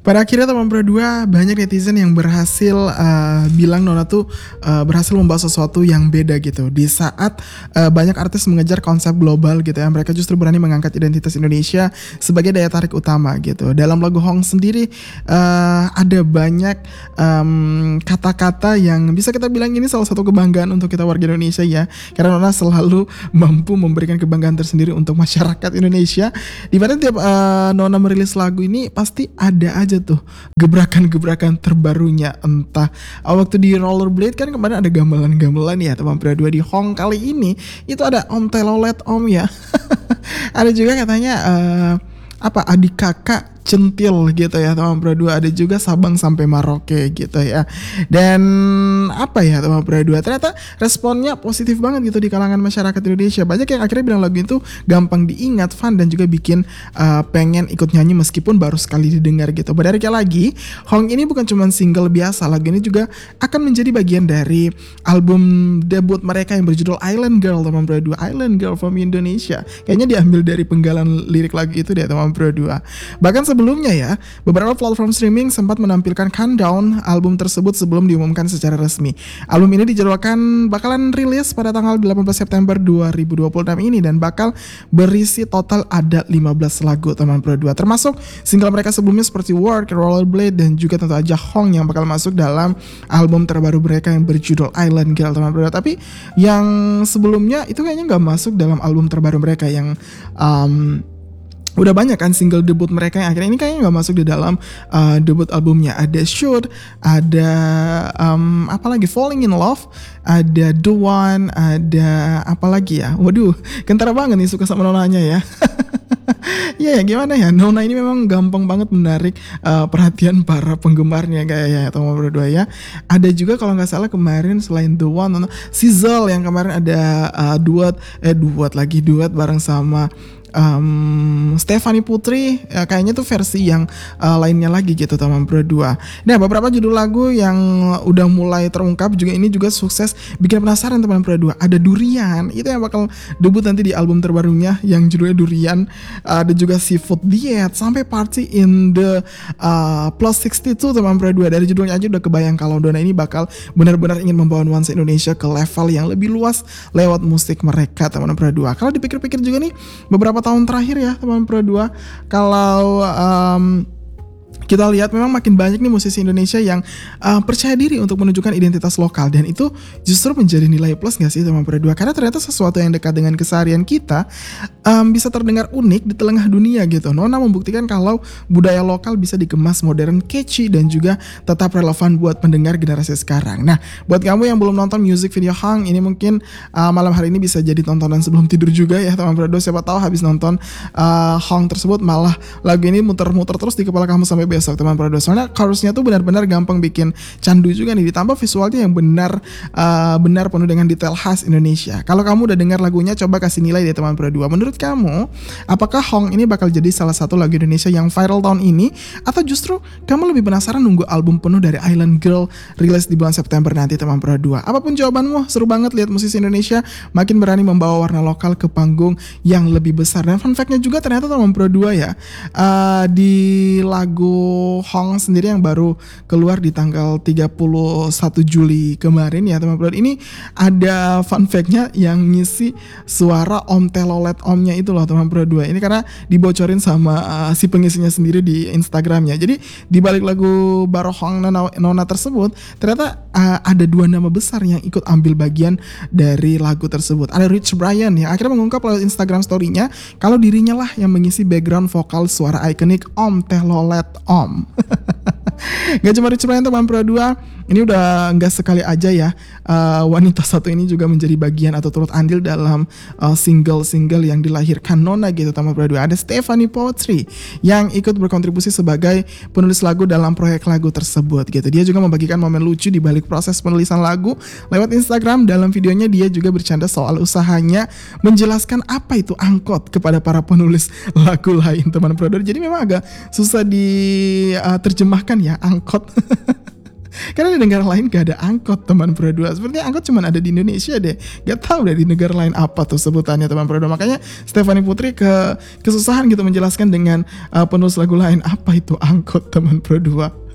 Pada akhirnya teman berdua banyak netizen yang berhasil bilang Nona tuh berhasil membawa sesuatu yang beda gitu. Di saat banyak artis mengejar konsep global gitu ya, mereka justru berani mengangkat identitas Indonesia sebagai daya tarik utama gitu. Dalam lagu Hong sendiri ada banyak kata-kata yang bisa kita bilang ini salah satu kebanggaan untuk kita warga Indonesia ya. Karena Nona selalu mampu memberikan kebanggaan tersendiri untuk masyarakat Indonesia. Di mana tiap Nona merilis lagu ini pasti ada aja tuh gebrakan-gebrakan terbarunya. Entah waktu di Rollerblade kan kemarin ada gamelan-gamelan ya teman berdua. Di Hong kali ini itu ada Om Telolet Om ya. Ada juga katanya adik kakak centil gitu ya teman berdua. Ada juga Sabang sampai Merauke gitu ya. Dan teman berdua, ternyata responnya positif banget gitu di kalangan masyarakat Indonesia. Banyak yang akhirnya bilang lagu itu gampang diingat, fun, dan juga bikin pengen ikut nyanyi meskipun baru sekali didengar gitu. Benarnya lagi, Hong ini bukan cuma single biasa. Lagu ini juga akan menjadi bagian dari album debut mereka yang berjudul Island Girl teman berdua. Island Girl from Indonesia. Kayaknya diambil dari penggalan lirik lagu itu deh teman berdua. Bahkan sebelumnya ya, beberapa platform streaming sempat menampilkan countdown album tersebut sebelum diumumkan secara resmi. Album ini dijadwalkan bakalan rilis pada tanggal 18 September 2026 ini dan bakal berisi total ada 15 lagu teman berdua. Termasuk single mereka sebelumnya seperti Work, Rollerblade, dan juga tentu aja Hong yang bakal masuk dalam album terbaru mereka yang berjudul Island Girl teman berdua. Tapi yang sebelumnya itu kayaknya nggak masuk dalam album terbaru mereka yang udah banyak kan single debut mereka yang akhirnya ini kayaknya nggak masuk di dalam debut albumnya. Ada Should, ada Falling in Love, ada The One, ada apa lagi ya? Waduh, kentara banget nih suka sama Nonanya ya. Ya gimana ya, Nona ini memang gampang banget menarik perhatian para penggemarnya kayak teman berdua ya. Ada juga kalau nggak salah kemarin selain The One, Sizzle yang kemarin ada duet bareng sama Stephanie Putri, kayaknya tuh versi yang lainnya lagi gitu teman berdua. Nah beberapa judul lagu yang udah mulai terungkap juga ini juga sukses bikin penasaran teman berdua. Ada Durian, itu yang bakal debut nanti di album terbarunya yang judulnya Durian. Ada juga Seafood Diet sampai Party in the Plus 62 teman berdua. Dari judulnya aja udah kebayang kalau Nona ini bakal benar-benar ingin membawa nuansa Indonesia ke level yang lebih luas lewat musik mereka teman berdua. Kalau dipikir-pikir juga nih beberapa tahun terakhir ya teman berdua, kalau kita lihat memang makin banyak nih musisi Indonesia yang percaya diri untuk menunjukkan identitas lokal, dan itu justru menjadi nilai plus gak sih teman berdua? Karena ternyata sesuatu yang dekat dengan keseharian kita bisa terdengar unik di tengah dunia gitu. Nona membuktikan kalau budaya lokal bisa dikemas modern, catchy, dan juga tetap relevan buat pendengar generasi sekarang. Nah buat kamu yang belum nonton music video Hong ini, mungkin malam hari ini bisa jadi tontonan sebelum tidur juga ya teman berdua. Siapa tahu habis nonton Hong tersebut malah lagu ini muter-muter terus di kepala kamu sampai besok teman berdua. Soalnya chorusnya tuh benar-benar gampang bikin candu juga nih, ditambah visualnya yang benar penuh dengan detail khas Indonesia. Kalau kamu udah dengar lagunya, coba kasih nilai deh teman berdua. Menurut kamu, apakah Hong ini bakal jadi salah satu lagu Indonesia yang viral tahun ini, atau justru kamu lebih penasaran nunggu album penuh dari Island Girl rilis di bulan September nanti teman berdua? Apapun jawabanmu, seru banget lihat musisi Indonesia makin berani membawa warna lokal ke panggung yang lebih besar. Dan fun fact-nya juga ternyata teman berdua ya, di lagu Hong sendiri yang baru keluar di tanggal 31 Juli kemarin ya teman berdua, ini ada fun fact-nya yang ngisi suara Om Telolet Omnya itu loh teman berdua. Ini karena dibocorin sama si pengisinya sendiri di Instagramnya. Jadi di balik lagu Baro Hong Nona tersebut ternyata ada dua nama besar yang ikut ambil bagian dari lagu tersebut. Ada Rich Brian yang akhirnya mengungkap lewat Instagram story-nya kalau dirinya lah yang mengisi background vokal suara ikonik Om Telolet Om. Gak cuma Rich Brian teman berdua, ini udah gak sekali aja ya wanita satu ini juga menjadi bagian atau turut andil dalam single-single yang dilahirkan Nona gitu teman berdua. Ada Stephanie Putri yang ikut berkontribusi sebagai penulis lagu dalam proyek lagu tersebut gitu. Dia juga membagikan momen lucu di balik proses penulisan lagu lewat Instagram. Dalam videonya dia juga bercanda soal usahanya menjelaskan apa itu angkot kepada para penulis lagu lain teman berdua. Jadi memang agak susah diterjemahkan ya angkot. Karena di negara lain gak ada angkot teman Pro 2. Sepertinya angkot cuma ada di Indonesia deh. Gak tahu deh di negara lain apa tuh sebutannya teman Pro 2. Makanya Stephanie Putri kesusahan gitu menjelaskan dengan penulis lagu lain apa itu angkot teman Pro 2.